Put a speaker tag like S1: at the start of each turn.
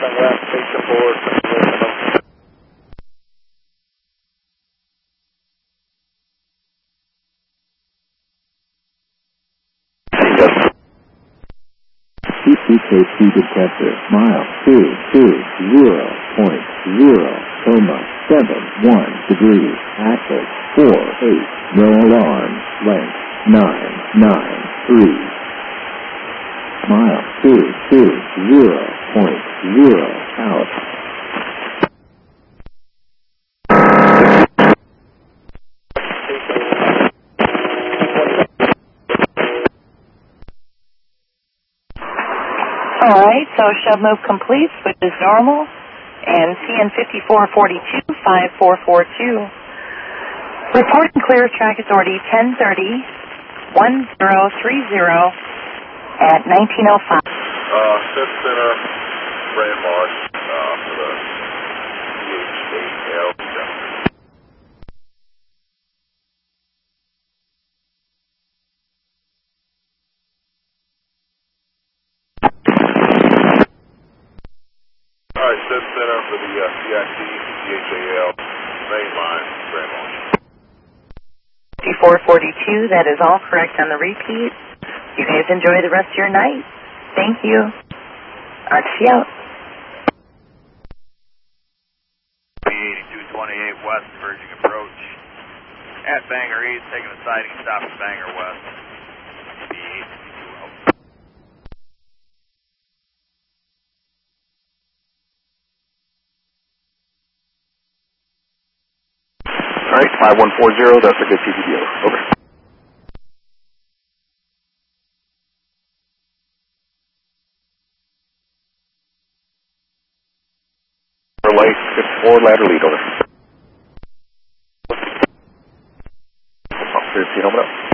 S1: Northern West, station 4.
S2: CPKC detector, mile 220.071 degrees, access 48, no alarm, length 993. Mile 220.0 out.
S3: Alright, so shove move complete, which is normal, and CN 5442, 5442. Reporting clear track authority 1030, 1030 at 1905.
S1: Fifth Center, Brandmarsh, for the CH8L. All right, Fifth Center for the CIT, CHAL, main line, Brandmarsh.
S3: 5442, that is all correct on the repeat. You guys enjoy the rest of your night. Thank you. RTC out.
S4: B8228 West, Virgin approach. At Bangor East, taking a siding stop at Bangor West. B822 out.
S1: All right, 5140, that's a good TPDO. Over. Relay 54, ladder lead, over. 15, open up.